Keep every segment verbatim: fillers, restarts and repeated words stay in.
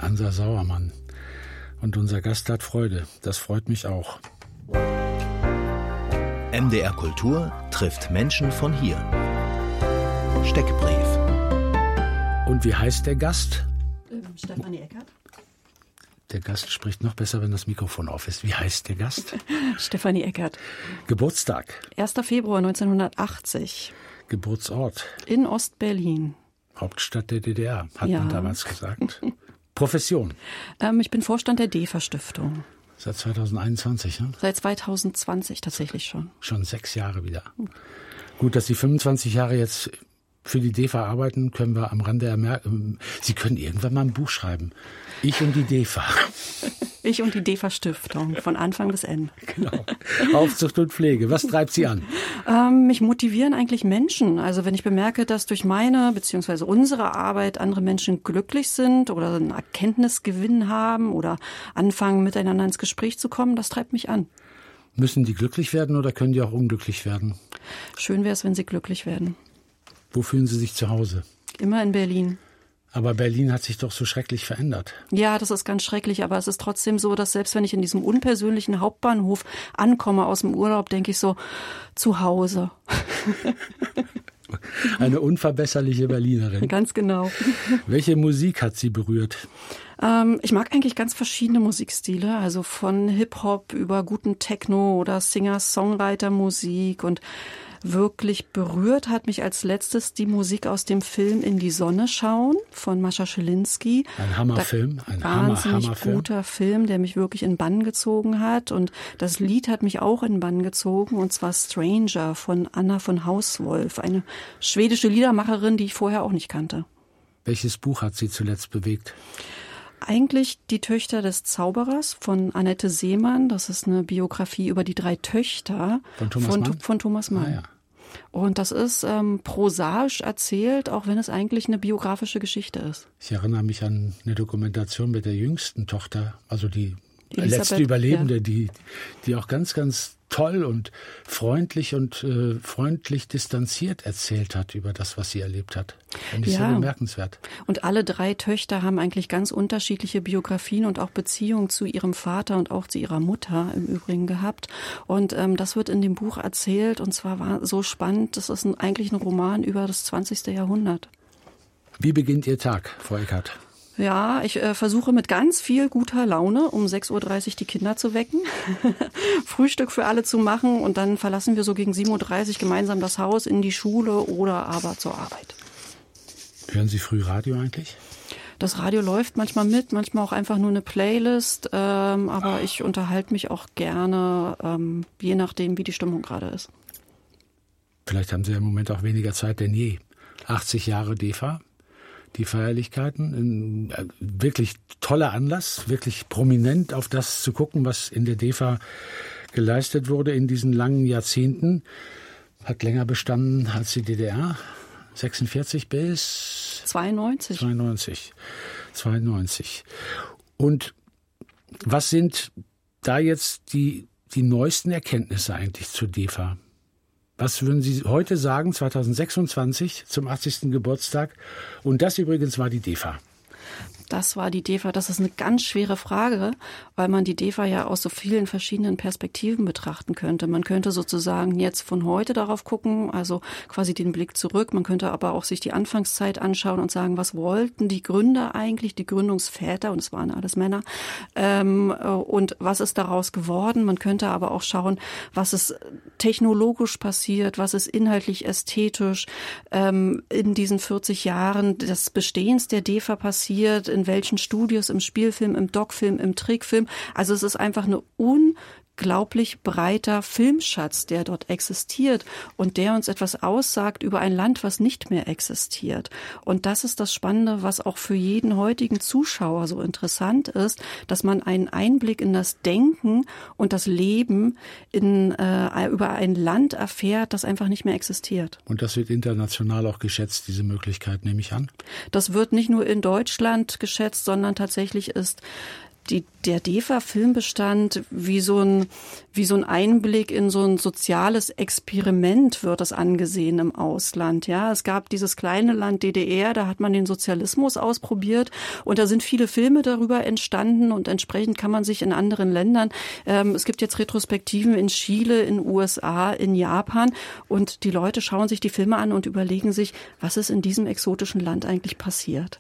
Hansa Sauermann. Und unser Gast hat Freude. Das freut mich auch. M D R Kultur trifft Menschen von hier. Steckbrief. Und wie heißt der Gast? Ähm, Stefanie Eckert. Der Gast spricht noch besser, wenn das Mikrofon auf ist. Wie heißt der Gast? Stefanie Eckert. Geburtstag? erster Februar neunzehnhundertachtzig. Geburtsort? In Ostberlin. Hauptstadt der D D R, hat ja. man damals gesagt. Profession? Ähm, ich bin Vorstand der DEFA-Stiftung. Seit zweitausendeinundzwanzig, ne? Seit zweitausendzwanzig tatsächlich schon. Schon sechs Jahre wieder. Gut, dass Sie fünfundzwanzig Jahre jetzt für die DEFA arbeiten, können wir am Rande ermerken. Sie können irgendwann mal ein Buch schreiben. Ich und die DEFA. Ich und die DEFA-Stiftung, von Anfang bis Ende. Genau. Aufzucht und Pflege. Was treibt Sie an? Ähm, mich motivieren eigentlich Menschen. Also wenn ich bemerke, dass durch meine bzw. unsere Arbeit andere Menschen glücklich sind oder einen Erkenntnisgewinn haben oder anfangen, miteinander ins Gespräch zu kommen, das treibt mich an. Müssen die glücklich werden oder können die auch unglücklich werden? Schön wäre es, wenn sie glücklich werden. Wo fühlen Sie sich zu Hause? Immer in Berlin. Aber Berlin hat sich doch so schrecklich verändert. Ja, das ist ganz schrecklich, aber es ist trotzdem so, dass selbst wenn ich in diesem unpersönlichen Hauptbahnhof ankomme aus dem Urlaub, denke ich so, zu Hause. Eine unverbesserliche Berlinerin. Ganz genau. Welche Musik hat Sie berührt? Ähm, ich mag eigentlich ganz verschiedene Musikstile, also von Hip-Hop über guten Techno oder Singer-Songwriter-Musik, und wirklich berührt hat mich als letztes die Musik aus dem Film In die Sonne schauen von Mascha Schilinski. Ein Hammerfilm, ein wahnsinnig Hammer, Hammerfilm. guter Film, der mich wirklich in Bann gezogen hat. Und das Lied hat mich auch in Bann gezogen, und zwar Stranger von Anna von Hauswolf, eine schwedische Liedermacherin, die ich vorher auch nicht kannte. Welches Buch hat Sie zuletzt bewegt? Eigentlich Die Töchter des Zauberers von Annette Seemann. Das ist eine Biografie über die drei Töchter von Thomas von, Mann. Von Thomas Mann. Ah, ja. Und das ist ähm, prosaisch erzählt, auch wenn es eigentlich eine biografische Geschichte ist. Ich erinnere mich an eine Dokumentation mit der jüngsten Tochter, also die Elisabeth, letzte Überlebende, ja. die, die auch ganz, ganz toll und freundlich und äh, freundlich distanziert erzählt hat über das, was sie erlebt hat. Finde ich ja. sehr bemerkenswert. Und alle drei Töchter haben eigentlich ganz unterschiedliche Biografien und auch Beziehungen zu ihrem Vater und auch zu ihrer Mutter im Übrigen gehabt. Und ähm, das wird in dem Buch erzählt, und zwar war so spannend, das ist ein, eigentlich ein Roman über das zwanzigste Jahrhundert. Wie beginnt Ihr Tag, Frau Eckert? Ja, ich äh, versuche mit ganz viel guter Laune um sechs Uhr dreißig die Kinder zu wecken, Frühstück für alle zu machen, und dann verlassen wir so gegen sieben Uhr dreißig gemeinsam das Haus in die Schule oder aber zur Arbeit. Hören Sie früh Radio eigentlich? Das Radio läuft manchmal mit, manchmal auch einfach nur eine Playlist, ähm, aber ich unterhalte mich auch gerne, ähm, je nachdem, wie die Stimmung gerade ist. Vielleicht haben Sie im Moment auch weniger Zeit denn je. achtzig Jahre DEFA. Die Feierlichkeiten, ein wirklich toller Anlass, wirklich prominent auf das zu gucken, was in der DEFA geleistet wurde in diesen langen Jahrzehnten. Hat länger bestanden als die D D R, sechsundvierzig bis zweiundneunzig. zweiundneunzig. zweiundneunzig. Und was sind da jetzt die, die neuesten Erkenntnisse eigentlich zur DEFA? Was würden Sie heute sagen, zweitausendsechsundzwanzig, zum achtzigsten Geburtstag? Und das übrigens war die DEFA. Das war die DEFA. Das ist eine ganz schwere Frage, weil man die DEFA ja aus so vielen verschiedenen Perspektiven betrachten könnte. Man könnte sozusagen jetzt von heute darauf gucken, also quasi den Blick zurück. Man könnte aber auch sich die Anfangszeit anschauen und sagen, was wollten die Gründer eigentlich, die Gründungsväter, und es waren alles Männer, ähm, und was ist daraus geworden? Man könnte aber auch schauen, was ist technologisch passiert, was ist inhaltlich ästhetisch ähm, in diesen vierzig Jahren des Bestehens der DEFA passiert, in welchen Studios, im Spielfilm, im Doc-Film, im Trickfilm. Also es ist einfach eine unglaublich breiter Filmschatz, der dort existiert und der uns etwas aussagt über ein Land, was nicht mehr existiert. Und das ist das Spannende, was auch für jeden heutigen Zuschauer so interessant ist, dass man einen Einblick in das Denken und das Leben in, äh, über ein Land erfährt, das einfach nicht mehr existiert. Und das wird international auch geschätzt, diese Möglichkeit, nehme ich an? Das wird nicht nur in Deutschland geschätzt, sondern tatsächlich ist die, der DEFA-Filmbestand wie so ein, wie so ein Einblick in so ein soziales Experiment wird es angesehen im Ausland. Ja, es gab dieses kleine Land D D R, da hat man den Sozialismus ausprobiert und da sind viele Filme darüber entstanden und entsprechend kann man sich in anderen Ländern, ähm, es gibt jetzt Retrospektiven in Chile, in U S A, in Japan und die Leute schauen sich die Filme an und überlegen sich, was ist in diesem exotischen Land eigentlich passiert.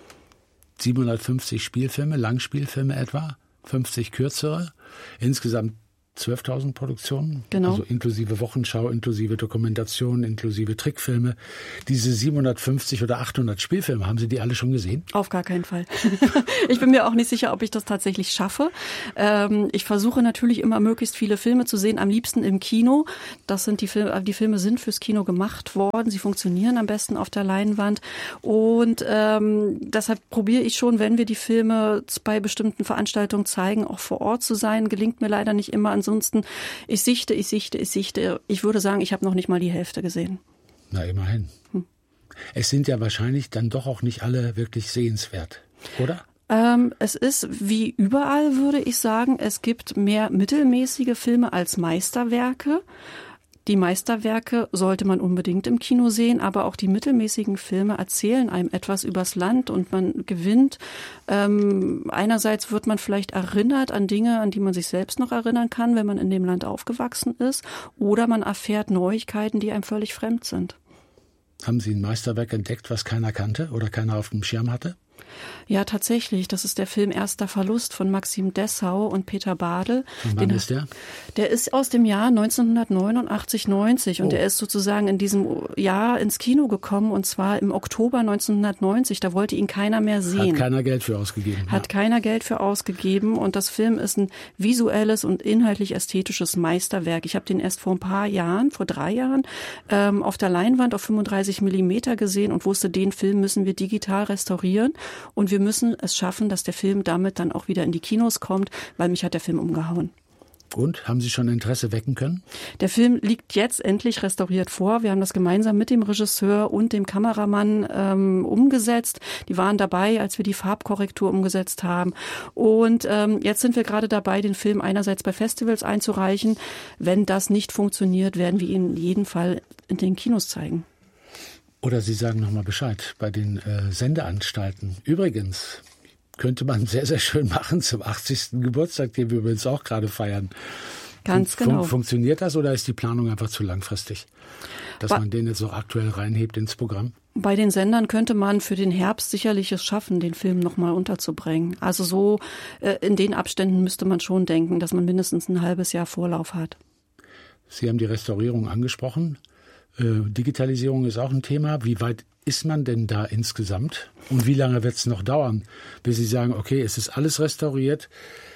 siebenhundertfünfzig Spielfilme, Langspielfilme etwa, fünfzig kürzere, insgesamt zwölftausend Produktionen, genau. Also inklusive Wochenschau, inklusive Dokumentation, inklusive Trickfilme. Diese siebenhundertfünfzig oder achthundert Spielfilme, haben Sie die alle schon gesehen? Auf gar keinen Fall. Ich bin mir auch nicht sicher, ob ich das tatsächlich schaffe. Ich versuche natürlich immer möglichst viele Filme zu sehen, am liebsten im Kino. Das sind die Filme, die Filme sind fürs Kino gemacht worden. Sie funktionieren am besten auf der Leinwand. Und ähm, deshalb probiere ich schon, wenn wir die Filme bei bestimmten Veranstaltungen zeigen, auch vor Ort zu sein. Gelingt mir leider nicht immer. Ansonsten, ich sichte, ich sichte, ich sichte. Ich würde sagen, ich habe noch nicht mal die Hälfte gesehen. Na, immerhin. Hm. Es sind ja wahrscheinlich dann doch auch nicht alle wirklich sehenswert, oder? Ähm, es ist wie überall, würde ich sagen. Es gibt mehr mittelmäßige Filme als Meisterwerke. Die Meisterwerke sollte man unbedingt im Kino sehen, aber auch die mittelmäßigen Filme erzählen einem etwas übers Land und man gewinnt. Ähm, einerseits wird man vielleicht erinnert an Dinge, an die man sich selbst noch erinnern kann, wenn man in dem Land aufgewachsen ist, oder man erfährt Neuigkeiten, die einem völlig fremd sind. Haben Sie ein Meisterwerk entdeckt, was keiner kannte oder keiner auf dem Schirm hatte? Ja, tatsächlich. Das ist der Film Erster Verlust von Maxim Dessau und Peter Badel. Und wann Den, ist der? Der ist aus dem Jahr neunzehnhundertneunundachtzig, neunzig. Oh. Und der ist sozusagen in diesem Jahr ins Kino gekommen und zwar im Oktober neunzehnhundertneunzig. Da wollte ihn keiner mehr sehen. Hat keiner Geld für ausgegeben. Hat ja. keiner Geld für ausgegeben. Und das Film ist ein visuelles und inhaltlich ästhetisches Meisterwerk. Ich habe den erst vor ein paar Jahren, vor drei Jahren, ähm, auf der Leinwand auf fünfunddreißig Millimeter gesehen und wusste, den Film müssen wir digital restaurieren. Und wir müssen es schaffen, dass der Film damit dann auch wieder in die Kinos kommt, weil mich hat der Film umgehauen. Und, haben Sie schon Interesse wecken können? Der Film liegt jetzt endlich restauriert vor. Wir haben das gemeinsam mit dem Regisseur und dem Kameramann ähm, umgesetzt. Die waren dabei, als wir die Farbkorrektur umgesetzt haben. Und ähm, jetzt sind wir gerade dabei, den Film einerseits bei Festivals einzureichen. Wenn das nicht funktioniert, werden wir ihn in jedem Fall in den Kinos zeigen. Oder Sie sagen nochmal Bescheid bei den äh, Sendeanstalten. Übrigens könnte man sehr, sehr schön machen zum achtzigsten Geburtstag, den wir übrigens auch gerade feiern. Ganz Fun- genau. Funktioniert das oder ist die Planung einfach zu langfristig, dass ba- man den jetzt so aktuell reinhebt ins Programm? Bei den Sendern könnte man für den Herbst sicherlich es schaffen, den Film nochmal unterzubringen. Also so äh, in den Abständen müsste man schon denken, dass man mindestens ein halbes Jahr Vorlauf hat. Sie haben die Restaurierung angesprochen. Digitalisierung ist auch ein Thema. Wie weit ist man denn da insgesamt? Und wie lange wird es noch dauern, bis Sie sagen, okay, es ist alles restauriert.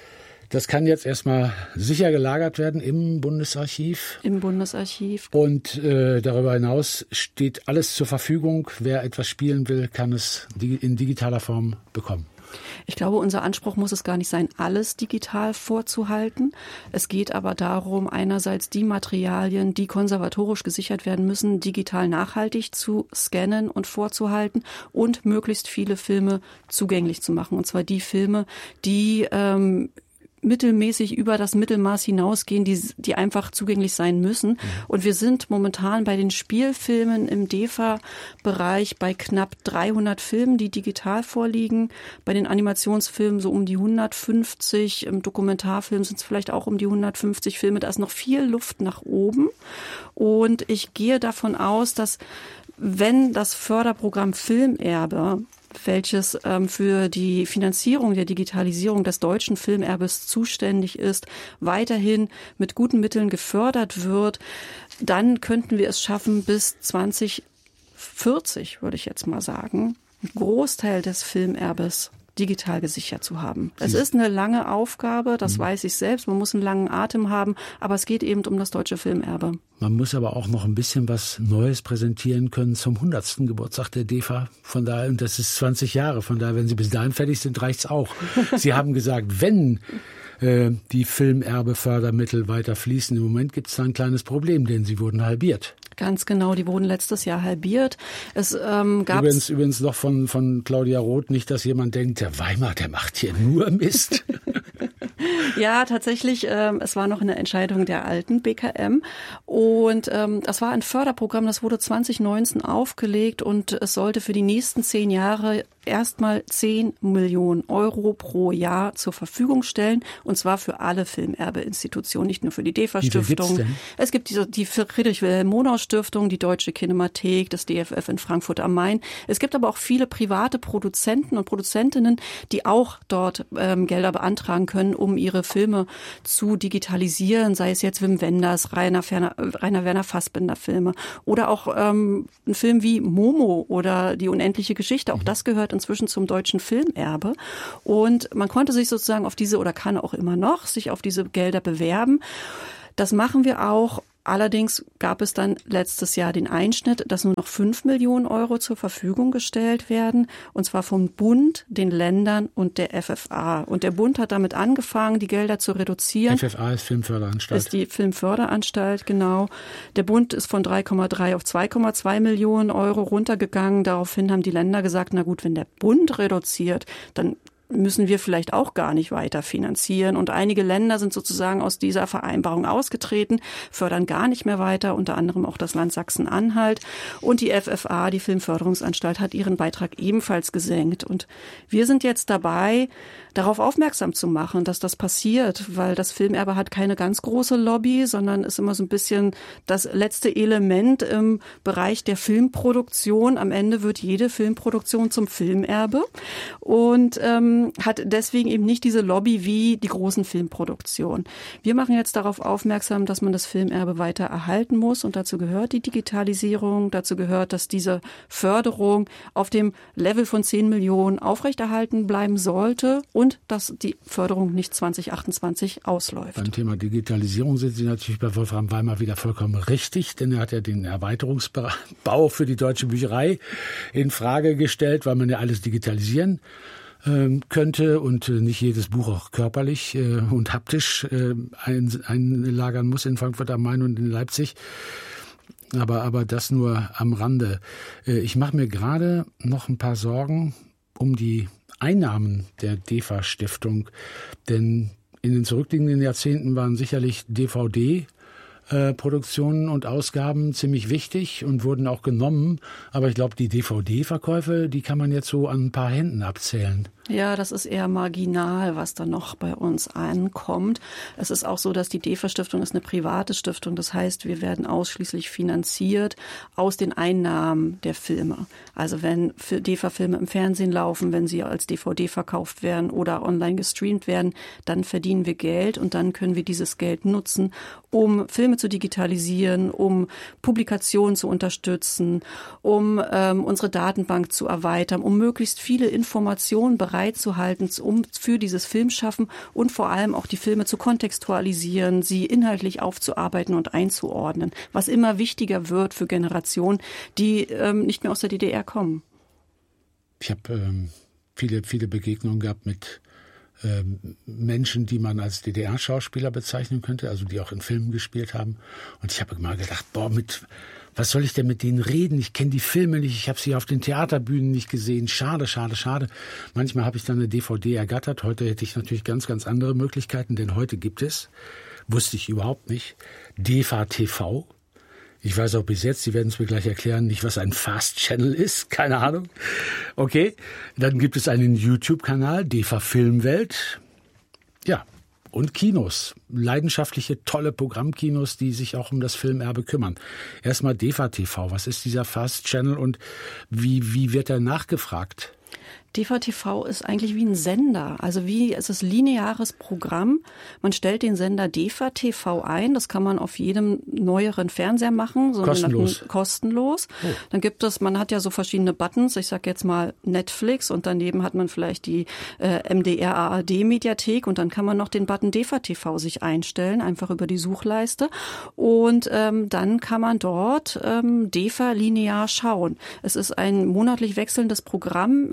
Das kann jetzt erstmal sicher gelagert werden im Bundesarchiv. Im Bundesarchiv. Und äh, darüber hinaus steht alles zur Verfügung. Wer etwas spielen will, kann es in digitaler Form bekommen. Ich glaube, unser Anspruch muss es gar nicht sein, alles digital vorzuhalten. Es geht aber darum, einerseits die Materialien, die konservatorisch gesichert werden müssen, digital nachhaltig zu scannen und vorzuhalten und möglichst viele Filme zugänglich zu machen. Und zwar die Filme, die ähm, mittelmäßig über das Mittelmaß hinausgehen, die, die einfach zugänglich sein müssen. Und wir sind momentan bei den Spielfilmen im DEFA-Bereich bei knapp dreihundert Filmen, die digital vorliegen. Bei den Animationsfilmen so um die hundertfünfzig. Im Dokumentarfilm sind es vielleicht auch um die hundertfünfzig Filme. Da ist noch viel Luft nach oben. Und ich gehe davon aus, dass wenn das Förderprogramm Filmerbe, welches ähm, für die Finanzierung der Digitalisierung des deutschen Filmerbes zuständig ist, weiterhin mit guten Mitteln gefördert wird, dann könnten wir es schaffen, bis zwanzig vierzig, würde ich jetzt mal sagen, einen Großteil des Filmerbes digital gesichert zu haben. Es ist eine lange Aufgabe, das weiß ich selbst, man muss einen langen Atem haben, aber es geht eben um das deutsche Filmerbe. Man muss aber auch noch ein bisschen was Neues präsentieren können zum hundertsten Geburtstag der DEFA. Von daher, und das ist zwanzig Jahre, von daher, wenn Sie bis dahin fertig sind, reicht's auch. Sie haben gesagt, wenn äh, die Filmerbefördermittel weiter fließen, im Moment gibt's da ein kleines Problem, denn sie wurden halbiert. Ganz genau, die wurden letztes Jahr halbiert. Es ähm, gab übrigens, übrigens noch von, von Claudia Roth, nicht, dass jemand denkt, der Weimar, der macht hier nur Mist. Ja, tatsächlich, ähm, es war noch eine Entscheidung der alten B K M und ähm, das war ein Förderprogramm, das wurde zwanzig neunzehn aufgelegt und es sollte für die nächsten zehn Jahre erstmal zehn Millionen Euro pro Jahr zur Verfügung stellen und zwar für alle Filmerbeinstitutionen, nicht nur für die DEFA-Stiftung. Es gibt diese, die Friedrich-Wilhelm-Monau-Stiftung, die Deutsche Kinemathek, das D F F in Frankfurt am Main. Es gibt aber auch viele private Produzenten und Produzentinnen, die auch dort ähm, Gelder beantragen können, um ihre Filme zu digitalisieren, sei es jetzt Wim Wenders, Rainer, Ferner, Rainer Werner Fassbinder Filme oder auch ähm, ein Film wie Momo oder Die unendliche Geschichte. Auch mhm. das gehört inzwischen zum deutschen Filmerbe. Und man konnte sich sozusagen auf diese oder kann auch immer noch sich auf diese Gelder bewerben. Das machen wir auch. Allerdings gab es dann letztes Jahr den Einschnitt, dass nur noch fünf Millionen Euro zur Verfügung gestellt werden, und zwar vom Bund, den Ländern und der F F A. Und der Bund hat damit angefangen, die Gelder zu reduzieren. F F A ist Filmförderanstalt. Ist die Filmförderanstalt, genau. Der Bund ist von drei Komma drei auf zwei Komma zwei Millionen Euro runtergegangen. Daraufhin haben die Länder gesagt, na gut, wenn der Bund reduziert, dann müssen wir vielleicht auch gar nicht weiter finanzieren. Und einige Länder sind sozusagen aus dieser Vereinbarung ausgetreten, fördern gar nicht mehr weiter, unter anderem auch das Land Sachsen-Anhalt. Und die F F A, die Filmförderungsanstalt, hat ihren Beitrag ebenfalls gesenkt. Und wir sind jetzt dabei, darauf aufmerksam zu machen, dass das passiert, weil das Filmerbe hat keine ganz große Lobby, sondern ist immer so ein bisschen das letzte Element im Bereich der Filmproduktion. Am Ende wird jede Filmproduktion zum Filmerbe und ähm, hat deswegen eben nicht diese Lobby wie die großen Filmproduktionen. Wir machen jetzt darauf aufmerksam, dass man das Filmerbe weiter erhalten muss und dazu gehört die Digitalisierung, dazu gehört, dass diese Förderung auf dem Level von zehn Millionen aufrechterhalten bleiben sollte und dass die Förderung nicht zwanzig achtundzwanzig ausläuft. Beim Thema Digitalisierung sind Sie natürlich bei Wolfram Weimar wieder vollkommen richtig, denn er hat ja den Erweiterungsbau für die Deutsche Bücherei in Frage gestellt, weil man ja alles digitalisieren könnte und nicht jedes Buch auch körperlich äh, und haptisch äh, ein, einlagern muss in Frankfurt am Main und in Leipzig. Aber, aber das nur am Rande. Äh, ich mache mir gerade noch ein paar Sorgen um die Einnahmen der DEFA-Stiftung. Denn in den zurückliegenden Jahrzehnten waren sicherlich D V D Äh, Produktionen und Ausgaben ziemlich wichtig und wurden auch genommen. Aber ich glaube, die D V D-Verkäufe, die kann man jetzt so an ein paar Händen abzählen. Ja, das ist eher marginal, was da noch bei uns ankommt. Es ist auch so, dass die DEFA-Stiftung ist eine private Stiftung. Das heißt, wir werden ausschließlich finanziert aus den Einnahmen der Filme. Also wenn DEFA-Filme im Fernsehen laufen, wenn sie als D V D verkauft werden oder online gestreamt werden, dann verdienen wir Geld und dann können wir dieses Geld nutzen, um Filme zu digitalisieren, um Publikationen zu unterstützen, um ähm, unsere Datenbank zu erweitern, um möglichst viele Informationen bereitzuhalten, um für dieses Filmschaffen und vor allem auch die Filme zu kontextualisieren, sie inhaltlich aufzuarbeiten und einzuordnen, was immer wichtiger wird für Generationen, die ähm, nicht mehr aus der D D R kommen. Ich habe ähm, viele, viele Begegnungen gehabt mit ähm, Menschen, die man als D D R-Schauspieler bezeichnen könnte, also die auch in Filmen gespielt haben. Und ich habe mal gedacht, boah, mit was soll ich denn mit denen reden? Ich kenne die Filme nicht, ich habe sie auf den Theaterbühnen nicht gesehen. Schade, schade, schade. Manchmal habe ich dann eine D V D ergattert. Heute hätte ich natürlich ganz, ganz andere Möglichkeiten, denn heute gibt es, wusste ich überhaupt nicht, DEFA T V. Ich weiß auch bis jetzt, Sie werden es mir gleich erklären, nicht, was ein Fast Channel ist. Keine Ahnung. Okay, dann gibt es einen YouTube-Kanal, DEFA Filmwelt. Ja, und Kinos, leidenschaftliche, tolle Programmkinos, die sich auch um das Filmerbe kümmern. Erstmal DEFA T V, was ist dieser Fast Channel und wie, wie wird er nachgefragt? DEFA T V ist eigentlich wie ein Sender, also wie es ist lineares Programm. Man stellt den Sender DEFA T V ein, das kann man auf jedem neueren Fernseher machen, so kostenlos. kostenlos. Oh. Dann gibt es, man hat ja so verschiedene Buttons, ich sage jetzt mal Netflix und daneben hat man vielleicht die äh, M D R A R D Mediathek und dann kann man noch den Button DEFA T V sich einstellen, einfach über die Suchleiste und ähm, dann kann man dort ähm, DEFA linear schauen. Es ist ein monatlich wechselndes Programm, ähm,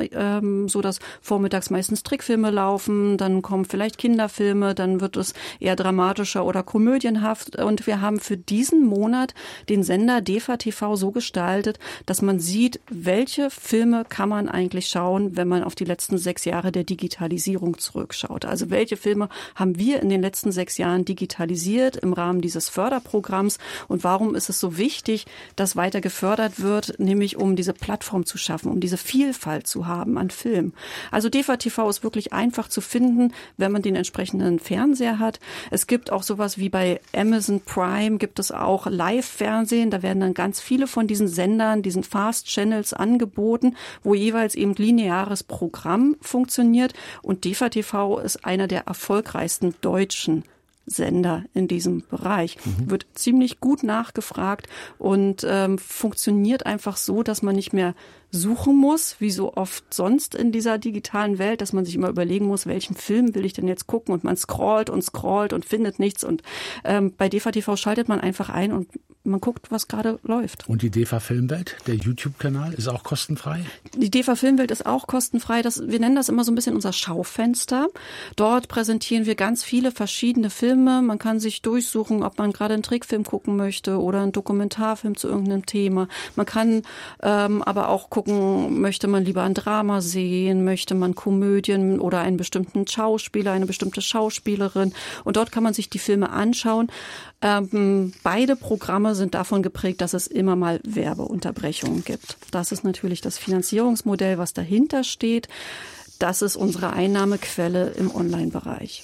ähm, so, dass vormittags meistens Trickfilme laufen, dann kommen vielleicht Kinderfilme, dann wird es eher dramatischer oder komödienhaft. Und wir haben für diesen Monat den Sender D E F A T V so gestaltet, dass man sieht, welche Filme kann man eigentlich schauen, wenn man auf die letzten sechs Jahre der Digitalisierung zurückschaut. Also welche Filme haben wir in den letzten sechs Jahren digitalisiert im Rahmen dieses Förderprogramms und warum ist es so wichtig, dass weiter gefördert wird, nämlich um diese Plattform zu schaffen, um diese Vielfalt zu haben an Filmen. Also D E F A T V ist wirklich einfach zu finden, wenn man den entsprechenden Fernseher hat. Es gibt auch sowas wie bei Amazon Prime, gibt es auch Live-Fernsehen. Da werden dann ganz viele von diesen Sendern, diesen Fast-Channels angeboten, wo jeweils eben lineares Programm funktioniert. Und D E F A T V ist einer der erfolgreichsten deutschen Sender in diesem Bereich. Mhm. Wird ziemlich gut nachgefragt und ähm, funktioniert einfach so, dass man nicht mehr suchen muss, wie so oft sonst in dieser digitalen Welt, dass man sich immer überlegen muss, welchen Film will ich denn jetzt gucken und man scrollt und scrollt und findet nichts und ähm, bei D E F A T V schaltet man einfach ein und man guckt, was gerade läuft. Und die D E F A Filmwelt, der YouTube-Kanal, ist auch kostenfrei? Die D E F A Filmwelt ist auch kostenfrei. Das, wir nennen das immer so ein bisschen unser Schaufenster. Dort präsentieren wir ganz viele verschiedene Filme. Man kann sich durchsuchen, ob man gerade einen Trickfilm gucken möchte oder einen Dokumentarfilm zu irgendeinem Thema. Man kann ähm, aber auch gucken, möchte man lieber ein Drama sehen, möchte man Komödien oder einen bestimmten Schauspieler, eine bestimmte Schauspielerin. Und dort kann man sich die Filme anschauen. Ähm, beide Programme sind davon geprägt, dass es immer mal Werbeunterbrechungen gibt. Das ist natürlich das Finanzierungsmodell, was dahinter steht. Das ist unsere Einnahmequelle im Online-Bereich.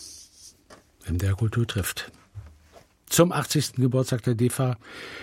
M D R Kultur trifft. Zum achtzigsten Geburtstag der D E F A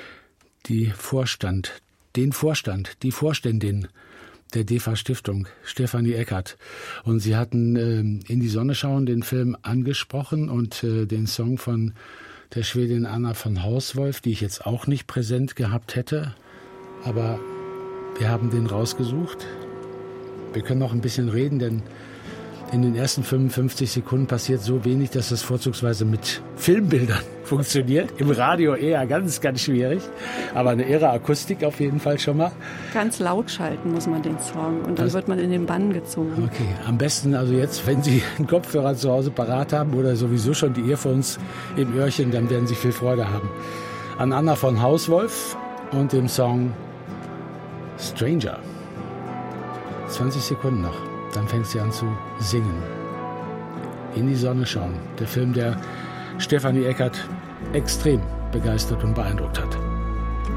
die Vorstand, den Vorstand, die Vorständin der D E F A-Stiftung, Stefanie Eckert. Und sie hatten äh, in die Sonne schauen den Film angesprochen und äh, den Song von der Schwedin Anna von Hauswolf, die ich jetzt auch nicht präsent gehabt hätte. Aber wir haben den rausgesucht. Wir können noch ein bisschen reden, denn in den ersten fünfundfünfzig Sekunden passiert so wenig, dass das vorzugsweise mit Filmbildern funktioniert. Im Radio eher ganz, ganz schwierig. Aber eine irre Akustik auf jeden Fall schon mal. Ganz laut schalten muss man den Song und dann das wird man in den Bann gezogen. Okay, am besten also jetzt, wenn Sie einen Kopfhörer zu Hause parat haben oder sowieso schon die Earphones im Öhrchen, dann werden Sie viel Freude haben. An Anna von Hauswolf und dem Song Stranger. zwanzig Sekunden noch. Dann fängt sie an zu singen. In die Sonne schauen. Der Film, der Stefanie Eckert extrem begeistert und beeindruckt hat.